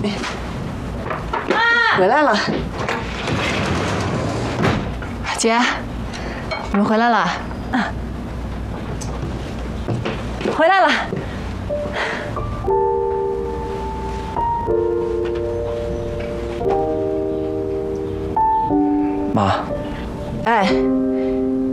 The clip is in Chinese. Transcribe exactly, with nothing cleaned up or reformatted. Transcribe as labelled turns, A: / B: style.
A: 妈，回来了。
B: 姐，你们回来了。
A: 啊，回来了。
C: 妈，
A: 哎，